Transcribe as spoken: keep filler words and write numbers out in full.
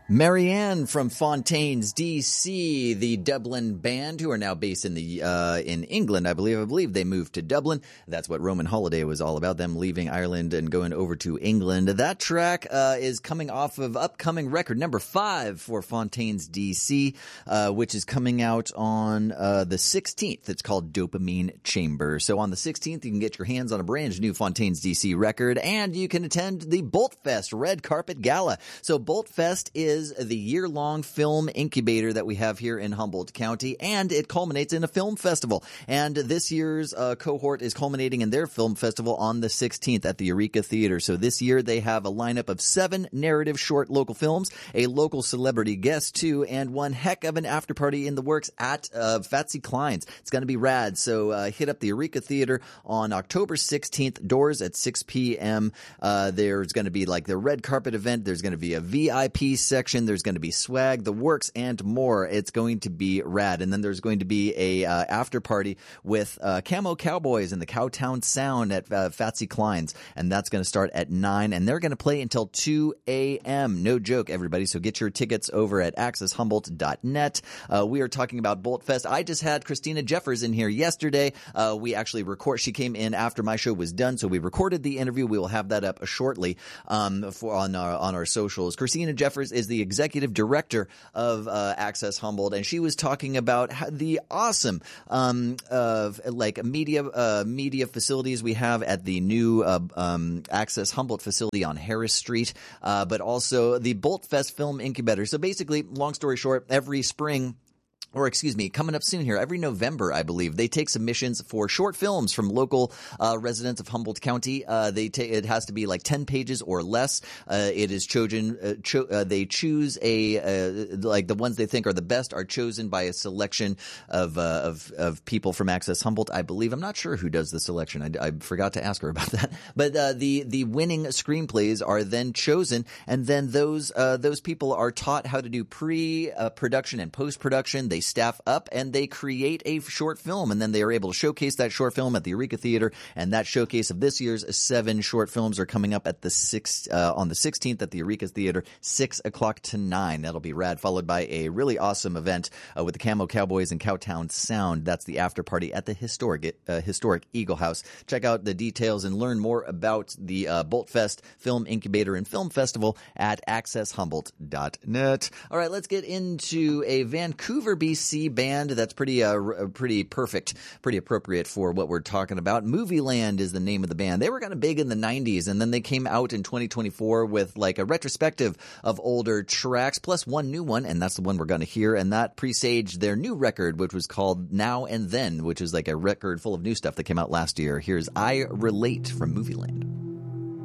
Marianne from Fontaines, D C, the Dublin band, who are now based in the uh, in England, I believe. I believe they moved to Dublin. That's what Roman Holiday was all about, them leaving Ireland and going over to England. That track uh, is coming off of upcoming record number five for Fontaines, D C, uh, which is coming out on uh, the sixteenth. It's called Dopamine Chamber. So on the sixteenth, you can get your hands on a brand new Fontaines, D C record, and you can attend the Bolt Fest Red Carpet Gala. So Bolt Fest is is the year-long film incubator that we have here in Humboldt County, and it culminates in a film festival. And this year's uh, cohort is culminating in their film festival on the sixteenth at the Eureka Theater. So this year they have a lineup of seven narrative short local films, a local celebrity guest too, and one heck of an after party in the works at uh, Fatsy Klein's. It's going to be rad. So uh, hit up the Eureka Theater on October sixteenth, doors at six p.m. Uh, there's going to be like the red carpet event. There's going to be a V I P section. There's going to be swag, the works, and more. It's going to be rad. And then there's going to be a uh, after party with uh, Camo Cowboys and the Cowtown Sound at uh, Fatsy Klein's, and that's going to start at nine, and they're going to play until two a.m. No joke, everybody. So get your tickets over at access humboldt dot net. Uh, we are talking about Bolt Fest. I just had Christina Jeffers in here yesterday. Uh, we actually record. She came in after my show was done, so we recorded the interview. We will have that up shortly um, for on our on our socials. Christina Jeffers is the executive director of uh, Access Humboldt, and she was talking about how the awesome um, uh, like media uh, media facilities we have at the new uh, um, Access Humboldt facility on Harris Street, uh, but also the Bolt Fest Film Incubator. So basically, long story short, every spring, or excuse me, coming up soon here, every November, I believe, they take submissions for short films from local uh, residents of Humboldt County. Uh, they ta- it has to be like ten pages or less. Uh, it is chosen. Uh, cho- uh, they choose a uh, like the ones they think are the best are chosen by a selection of uh, of of people from Access Humboldt. I believe. I'm not sure who does the selection. I, I forgot to ask her about that. But uh, the the winning screenplays are then chosen, and then those uh, those people are taught how to do pre uh, production and post production. They staff up and they create a short film, and then they are able to showcase that short film at the Eureka Theater. And that showcase of this year's seven short films are coming up at the sixth uh, on the sixteenth at the Eureka Theater, six o'clock to nine. That'll be rad, followed by a really awesome event uh, with the Camo Cowboys and Cowtown Sound. That's the after party at the historic uh, historic Eagle House. Check out the details and learn more about the uh, Bolt Fest Film Incubator and Film Festival at access humboldt dot net. All right, let's get into a Vancouver, B C band that's pretty uh, pretty perfect, pretty appropriate for what we're talking about. Movieland is the name of the band. They were kind of big in the nineties, and then they came out in twenty twenty-four with like a retrospective of older tracks, plus one new one, and that's the one we're going to hear, and that presaged their new record, which was called Now and Then, which is like a record full of new stuff that came out last year. Here's I Relate from Movieland.